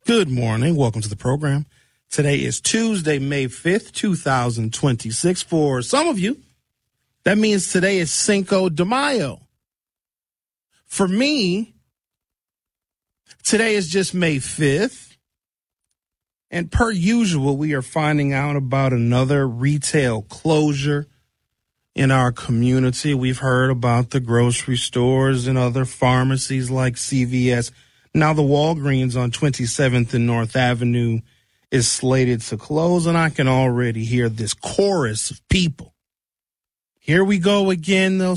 Good morning. Welcome to the program. Today is Tuesday, May 5th, 2026. For some of you, that means today is Cinco de Mayo. For me, today is just May 5th. And per usual, we are finding out about another retail closure in our community. We've heard about the grocery stores and other pharmacies like CVS. Now the Walgreens on 27th and North Avenue is slated to close, and I can already hear this chorus of people. Here we go again. They'll